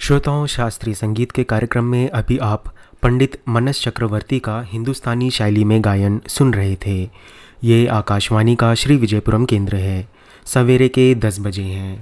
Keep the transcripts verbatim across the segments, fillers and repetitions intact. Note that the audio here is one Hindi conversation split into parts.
श्रोताओं, शास्त्रीय संगीत के कार्यक्रम में अभी आप पंडित मनस चक्रवर्ती का हिंदुस्तानी शैली में गायन सुन रहे थे। ये आकाशवाणी का श्री विजयपुरम केंद्र है। सवेरे के दस बजे हैं।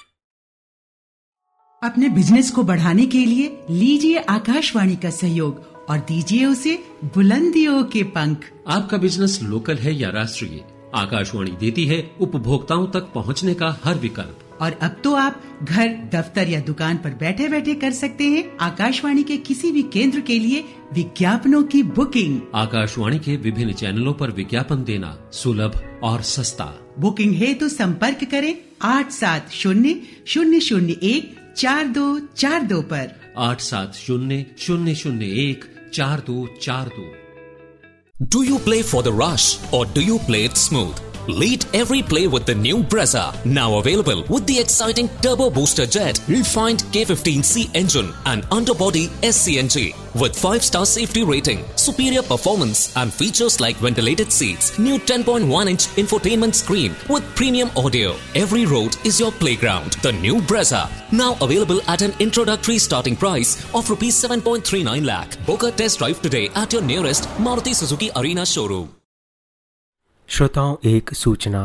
अपने बिजनेस को बढ़ाने के लिए लीजिए आकाशवाणी का सहयोग और दीजिए उसे बुलंदियों के पंख। आपका बिजनेस लोकल है या राष्ट्रीय, आकाशवाणी देती है उपभोक्ताओं तक पहुंचने का हर विकल्प। और अब तो आप घर, दफ्तर या दुकान पर बैठे बैठे कर सकते हैं आकाशवाणी के किसी भी केंद्र के लिए विज्ञापनों की बुकिंग। आकाशवाणी के विभिन्न चैनलों पर विज्ञापन देना सुलभ और सस्ता। बुकिंग है तो संपर्क करें आठ सात शून्य शून्य शून्य एक चार दो चार दो पर। आठ सात शून्य शून्य शून्य एक चार दो चार दो। Do you play for the rush or do you play it smooth? Lead every play with the new Brezza, now available with the exciting Turbo Booster Jet, refined K fifteen C engine and underbody S C N G with five star safety rating, superior performance and features like ventilated seats, new ten point one inch infotainment screen with premium audio. Every road is your playground. The new Brezza, now available at an introductory starting price of rupees seven point three nine lakh. Book a test drive today at your nearest Maruti Suzuki Arena showroom. श्रोताओं, एक सूचना।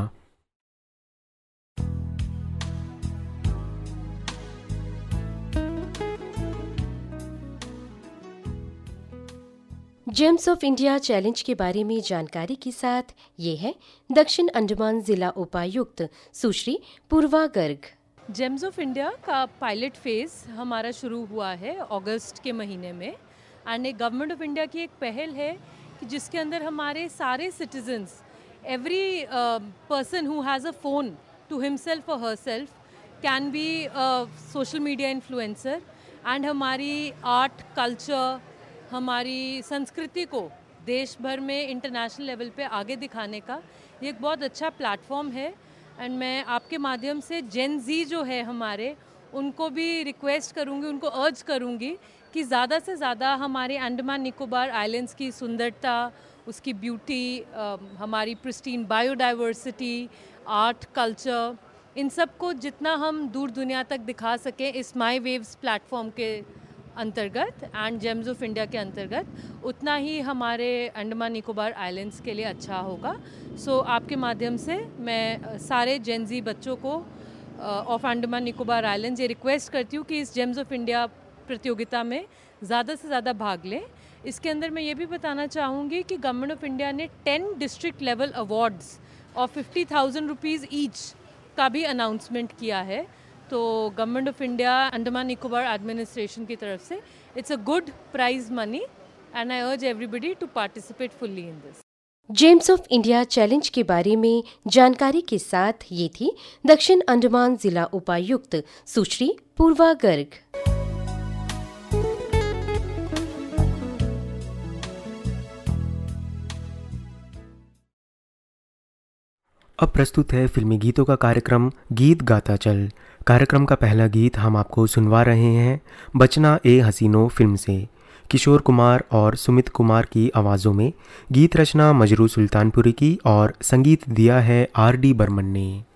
जेम्स ऑफ इंडिया चैलेंज के बारे में जानकारी के साथ ये है दक्षिण अंडमान जिला उपायुक्त सुश्री पूर्वा गर्ग। जेम्स ऑफ इंडिया का पायलट फेज हमारा शुरू हुआ है अगस्त के महीने में एंड एक गवर्नमेंट ऑफ इंडिया की एक पहल है कि जिसके अंदर हमारे सारे citizens, every uh, person who has a phone to himself or herself can be a social media influencer and हमारी आर्ट, कल्चर, हमारी संस्कृति को देश भर में इंटरनेशनल लेवल पे आगे दिखाने का ये एक बहुत अच्छा प्लेटफॉर्म है। एंड मैं आपके माध्यम से जेन जी जो है हमारे, उनको भी रिक्वेस्ट करूँगी, उनको अर्ज करूँगी कि ज़्यादा से ज़्यादा हमारे अंडमान निकोबार आइलैंड्स की सुंदरता, उसकी ब्यूटी, हमारी प्रिस्टीन बायोडाइवर्सिटी, आर्ट, कल्चर, इन सब को जितना हम दूर दुनिया तक दिखा सकें इस माई वेव्स प्लेटफॉर्म के अंतर्गत एंड जेम्स ऑफ इंडिया के अंतर्गत, उतना ही हमारे अंडमान निकोबार आइलैंड्स के लिए अच्छा होगा। सो so, आपके माध्यम से मैं सारे जेनजी बच्चों को ऑफ अंडमान निकोबार आइलैंड्स ये रिक्वेस्ट करती हूँ कि इस जेम्स ऑफ इंडिया प्रतियोगिता में ज़्यादा से ज़्यादा भाग लें। इसके अंदर मैं ये भी बताना चाहूँगी कि गवर्नमेंट ऑफ इंडिया ने टेन डिस्ट्रिक्ट लेवल अवार्ड्स और फिफ्टी थाउजेंड रुपीज़ ईच का भी अनाउंसमेंट किया है। तो government of India Andaman Nicobar administration की तरफ से it's a good prize money and I अर्ज everybody to participate fully in this. James of India challenge के बारे में जानकारी के साथ ये थी दक्षिण अंडमान जिला उपायुक्त सुश्री पूर्वा गर्ग। अब प्रस्तुत है फिल्मी गीतों का कार्यक्रम गीत गाता चल। कार्यक्रम का पहला गीत हम आपको सुनवा रहे हैं बचना ए हसीनो फिल्म से। किशोर कुमार और सुमित कुमार की आवाज़ों में। गीत रचना मजरू सुल्तानपुरी की और संगीत दिया है आर डी बर्मन ने।